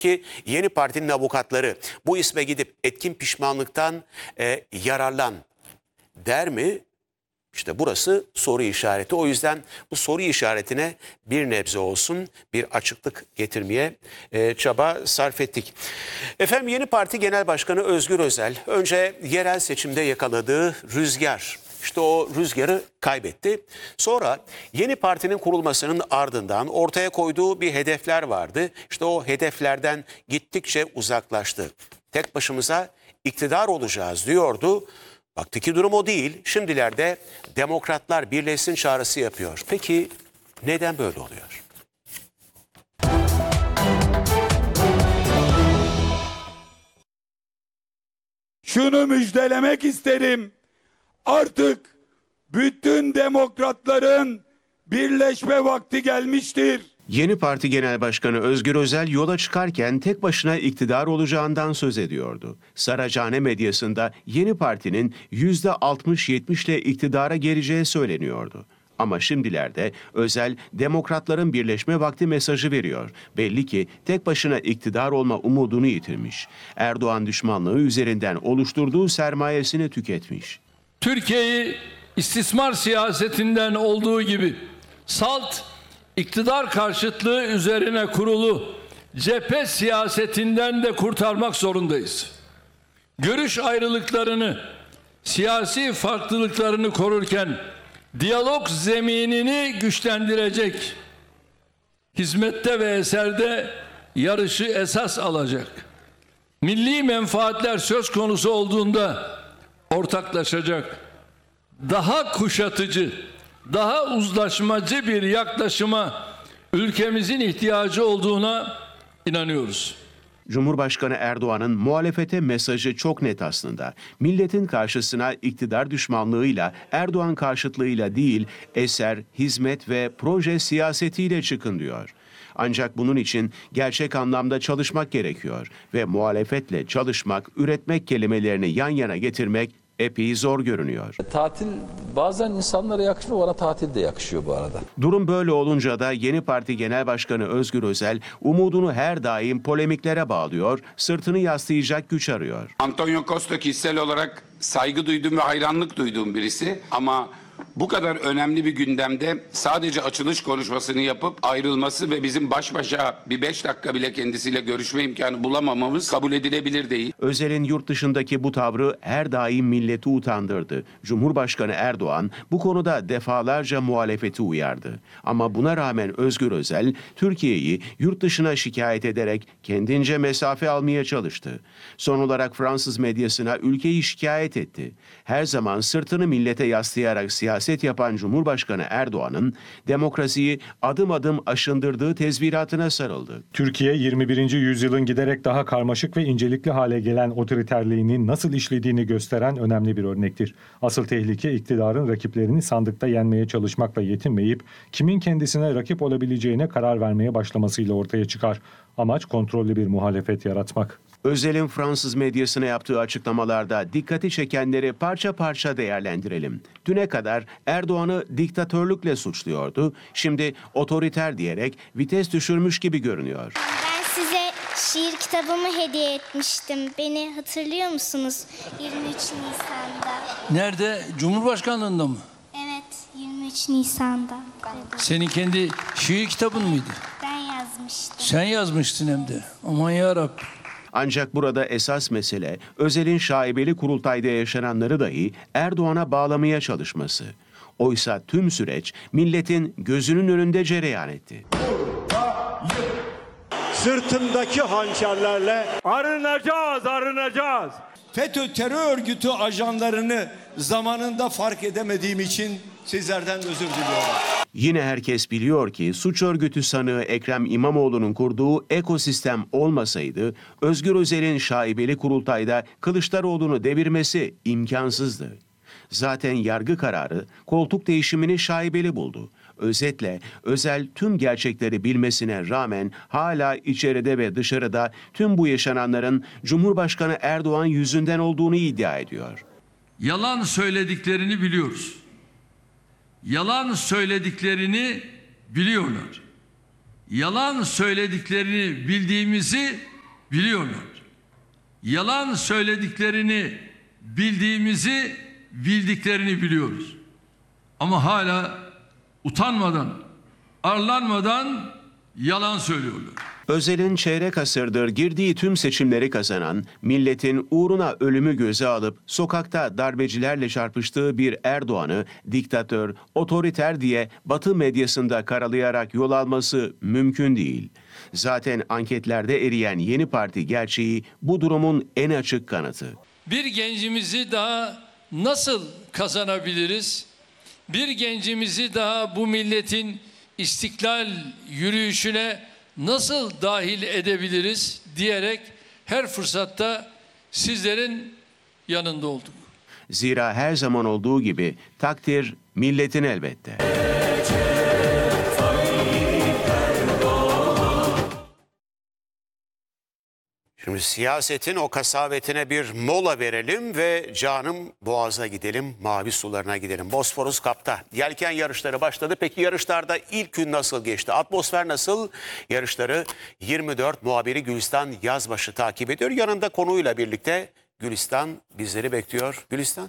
ki yeni partinin avukatları bu isme gidip etkin pişmanlıktan yararlan der mi? İşte burası soru işareti. O yüzden bu soru işaretine bir nebze olsun bir açıklık getirmeye çaba sarf ettik. Efendim, yeni parti genel başkanı Özgür Özel önce yerel seçimde yakaladığı rüzgar, İşte o rüzgarı kaybetti. Sonra yeni partinin kurulmasının ardından ortaya koyduğu bir hedefler vardı. İşte o hedeflerden gittikçe uzaklaştı. Tek başımıza iktidar olacağız diyordu. Baktı ki durum o değil. Şimdilerde demokratlar birleşsin çağrısı yapıyor. Peki neden böyle oluyor? Şunu müjdelemek isterim. Artık bütün demokratların birleşme vakti gelmiştir. Yeni Parti Genel Başkanı Özgür Özel yola çıkarken tek başına iktidar olacağından söz ediyordu. Saraçhane medyasında yeni partinin %60-70 ile iktidara geleceği söyleniyordu. Ama şimdilerde Özel demokratların birleşme vakti mesajı veriyor. Belli ki tek başına iktidar olma umudunu yitirmiş. Erdoğan düşmanlığı üzerinden oluşturduğu sermayesini tüketmiş. Türkiye'yi istismar siyasetinden olduğu gibi salt iktidar karşıtlığı üzerine kurulu cephe siyasetinden de kurtarmak zorundayız. Görüş ayrılıklarını, siyasi farklılıklarını korurken diyalog zeminini güçlendirecek, hizmette ve eserde yarışı esas alacak, milli menfaatler söz konusu olduğunda ortaklaşacak, daha kuşatıcı, daha uzlaşmacı bir yaklaşıma ülkemizin ihtiyacı olduğuna inanıyoruz. Cumhurbaşkanı Erdoğan'ın muhalefete mesajı çok net aslında. Milletin karşısına iktidar düşmanlığıyla, Erdoğan karşıtlığıyla değil, eser, hizmet ve proje siyasetiyle çıkın diyor. Ancak bunun için gerçek anlamda çalışmak gerekiyor ve muhalefetle çalışmak, üretmek kelimelerini yan yana getirmek epey zor görünüyor. Tatil bazen insanlara yakışmıyor, bana tatil de yakışıyor bu arada. Durum böyle olunca da yeni parti genel başkanı Özgür Özel umudunu her daim polemiklere bağlıyor, sırtını yaslayacak güç arıyor. Antonio Costa kişisel olarak saygı duyduğum ve hayranlık duyduğum birisi ama bu kadar önemli bir gündemde sadece açılış konuşmasını yapıp ayrılması ve bizim baş başa bir 5 dakika bile kendisiyle görüşme imkanı bulamamamız kabul edilebilir değil. Özel'in yurt dışındaki bu tavrı her daim milleti utandırdı. Cumhurbaşkanı Erdoğan bu konuda defalarca muhalefeti uyardı. Ama buna rağmen Özgür Özel Türkiye'yi yurt dışına şikayet ederek kendince mesafe almaya çalıştı. Son olarak Fransız medyasına ülkeyi şikayet etti. Her zaman sırtını millete yaslayarak siyaset yapan Cumhurbaşkanı Erdoğan'ın demokrasiyi adım adım aşındırdığı tezviratına sarıldı. Türkiye 21. yüzyılın giderek daha karmaşık ve incelikli hale gelen otoriterliğinin nasıl işlediğini gösteren önemli bir örnektir. Asıl tehlike iktidarın rakiplerini sandıkta yenmeye çalışmakla yetinmeyip kimin kendisine rakip olabileceğine karar vermeye başlamasıyla ortaya çıkar. Amaç kontrollü bir muhalefet yaratmak. Özel'in Fransız medyasına yaptığı açıklamalarda dikkati çekenleri parça parça değerlendirelim. Düne kadar Erdoğan'ı diktatörlükle suçluyordu. Şimdi otoriter diyerek vites düşürmüş gibi görünüyor. Ben size şiir kitabımı hediye etmiştim. Beni hatırlıyor musunuz? 23 Nisan'da. Nerede? Cumhurbaşkanlığında mı? Evet, 23 Nisan'da. Senin kendi şiir kitabın mıydı? Ben yazmıştım. Sen yazmıştın hem de. Aman yarabbim. Ancak burada esas mesele Özel'in şaibeli kurultayda yaşananları dahi Erdoğan'a bağlamaya çalışması. Oysa tüm süreç milletin gözünün önünde cereyan etti. Sırtımdaki hançerlerle arınacağız. FETÖ terör örgütü ajanlarını zamanında fark edemediğim için sizlerden özür diliyorum. Yine herkes biliyor ki suç örgütü sanığı Ekrem İmamoğlu'nun kurduğu ekosistem olmasaydı Özgür Özel'in şaibeli kurultayda Kılıçdaroğlu'nu devirmesi imkansızdı. Zaten yargı kararı koltuk değişimini şaibeli buldu. Özetle Özel tüm gerçekleri bilmesine rağmen hala içeride ve dışarıda tüm bu yaşananların Cumhurbaşkanı Erdoğan yüzünden olduğunu iddia ediyor. Yalan söylediklerini biliyoruz. Yalan söylediklerini biliyorlar. Yalan söylediklerini bildiğimizi biliyorlar. Yalan söylediklerini bildiklerini biliyoruz. Ama hala utanmadan, arlanmadan yalan söylüyorlar. Özel'in çeyrek asırdır girdiği tüm seçimleri kazanan, milletin uğruna ölümü göze alıp sokakta darbecilerle çarpıştığı bir Erdoğan'ı diktatör, otoriter diye Batı medyasında karalayarak yol alması mümkün değil. Zaten anketlerde eriyen Yeni Parti gerçeği bu durumun en açık kanıtı. Bir gencimizi daha nasıl kazanabiliriz? Bir gencimizi daha bu milletin istiklal yürüyüşüne nasıl dahil edebiliriz diyerek her fırsatta sizlerin yanında olduk. Zira her zaman olduğu gibi takdir milletin elbette. Şimdi siyasetin o kasavetine bir mola verelim ve canım Boğaz'a gidelim, mavi sularına gidelim. Bosphorus Cup'ta yelken yarışları başladı. Peki yarışlarda ilk gün nasıl geçti? Atmosfer nasıl? Yarışları 24 muhabiri Gülistan Yazbaşı takip ediyor. Yanında konuğuyla birlikte Gülistan bizleri bekliyor. Gülistan.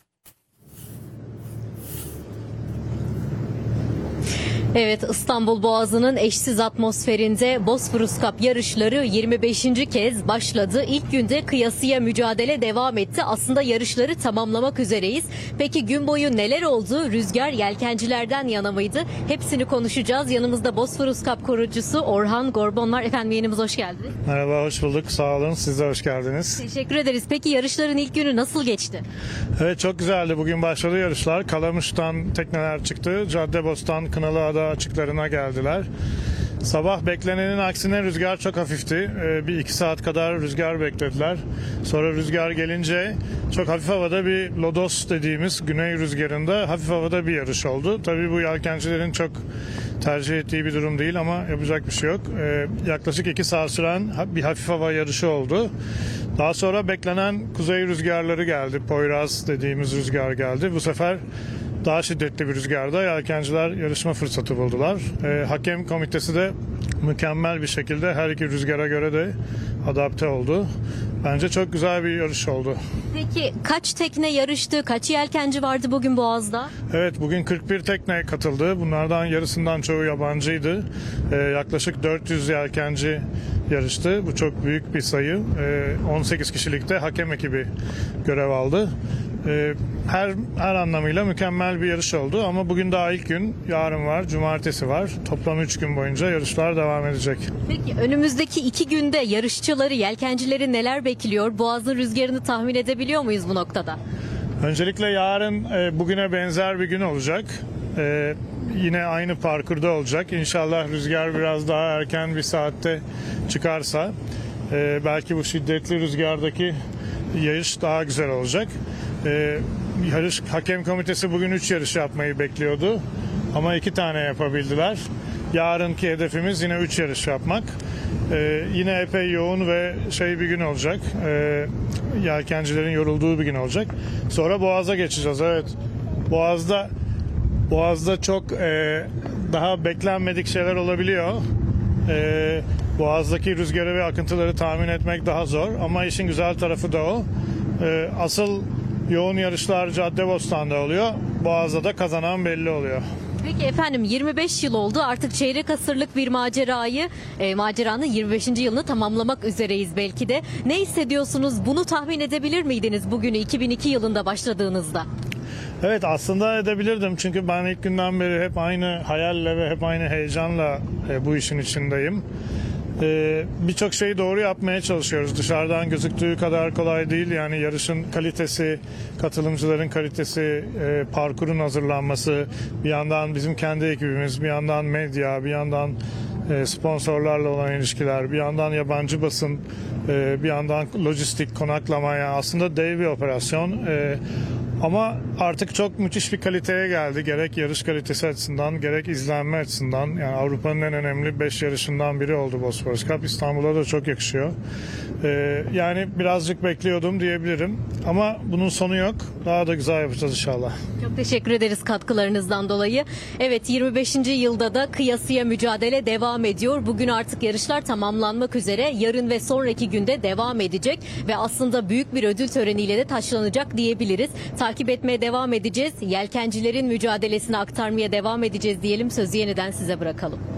Evet, İstanbul Boğazı'nın eşsiz atmosferinde Bosphorus Cup yarışları 25. kez başladı. İlk günde kıyasıya mücadele devam etti. Aslında yarışları tamamlamak üzereyiz. Peki gün boyu neler oldu? Rüzgar yelkencilerden yana mıydı? Hepsini konuşacağız. Yanımızda Bosphorus Cup kurucusu Orhan Gorbon var. Efendim yayınımıza hoş geldiniz. Merhaba, hoş bulduk. Sağ olun. Siz de hoş geldiniz. Teşekkür ederiz. Peki yarışların ilk günü nasıl geçti? Evet, çok güzeldi. Bugün başladı yarışlar. Kalamış'tan tekneler çıktı. Caddebostan, Kınalıada açıklarına geldiler. Sabah beklenenin aksine rüzgar çok hafifti. Bir 2 saat kadar rüzgar beklediler. Sonra rüzgar gelince çok hafif havada bir lodos dediğimiz güney rüzgarında hafif havada bir yarış oldu. Tabii bu yelkencilerin çok tercih ettiği bir durum değil ama yapacak bir şey yok. Yaklaşık 2 saat süren bir hafif hava yarışı oldu. Daha sonra beklenen kuzey rüzgarları geldi. Poyraz dediğimiz rüzgar geldi. Bu sefer daha şiddetli bir rüzgarda yelkenciler yarışma fırsatı buldular. Hakem komitesi de mükemmel bir şekilde her iki rüzgara göre de adapte oldu. Bence çok güzel bir yarış oldu. Peki kaç tekne yarıştı? Kaç yelkenci vardı bugün Boğaz'da? Evet, bugün 41 tekne katıldı. Bunlardan yarısından çoğu yabancıydı. Yaklaşık 400 yelkenci yarıştı. Bu çok büyük bir sayı. 18 kişilikte hakem ekibi görev aldı. Her anlamıyla mükemmel bir yarış oldu ama bugün daha ilk gün, yarın var, cumartesi var. Toplam 3 gün boyunca yarışlar devam edecek. Peki önümüzdeki 2 günde yarışçıları, yelkencileri neler bekliyor? Boğaz'ın rüzgarını tahmin edebiliyor muyuz bu noktada? Öncelikle yarın bugüne benzer bir gün olacak. Yine aynı parkurda olacak. İnşallah rüzgar biraz daha erken bir saatte çıkarsa belki bu şiddetli rüzgardaki yarış daha güzel olacak. Yarış hakem komitesi bugün 3 yarış yapmayı bekliyordu ama 2 tane yapabildiler. Yarınki hedefimiz yine 3 yarış yapmak. Yine epey yoğun ve bir gün olacak. Yelkencilerin yorulduğu bir gün olacak. Sonra Boğaz'a geçeceğiz. Evet. Boğaz'da çok daha beklenmedik şeyler olabiliyor. Boğaz'daki rüzgarı ve akıntıları tahmin etmek daha zor ama işin güzel tarafı da o. Asıl yoğun yarışlar Caddebostan'da oluyor. Boğaz'da da kazanan belli oluyor. Peki efendim 25 yıl oldu. Artık çeyrek asırlık bir maceranın 25. yılını tamamlamak üzereyiz belki de. Ne hissediyorsunuz? Bunu tahmin edebilir miydiniz bugünü 2002 yılında başladığınızda? Evet, aslında edebilirdim çünkü ben ilk günden beri hep aynı hayalle ve hep aynı heyecanla bu işin içindeyim. Birçok şeyi doğru yapmaya çalışıyoruz. Dışarıdan gözüktüğü kadar kolay değil. Yani yarışın kalitesi, katılımcıların kalitesi, parkurun hazırlanması, bir yandan bizim kendi ekibimiz, bir yandan medya, bir yandan sponsorlarla olan ilişkiler, bir yandan yabancı basın, bir yandan lojistik, konaklamaya aslında dev bir operasyon. Ama artık çok müthiş bir kaliteye geldi. Gerek yarış kalitesi açısından, gerek izlenme açısından. Yani Avrupa'nın en önemli 5 yarışından biri oldu Bosphorus Cup. İstanbul'a da çok yakışıyor. Yani birazcık bekliyordum diyebilirim. Ama bunun sonu yok. Daha da güzel yapacağız inşallah. Çok teşekkür ederiz katkılarınızdan dolayı. Evet, 25. yılda da kıyasıya mücadele devam ediyor. Bugün artık yarışlar tamamlanmak üzere. Yarın ve sonraki günde devam edecek ve aslında büyük bir ödül töreniyle de taçlanacak diyebiliriz. Takip etmeye devam edeceğiz. Yelkencilerin mücadelesini aktarmaya devam edeceğiz diyelim. Sözü yeniden size bırakalım.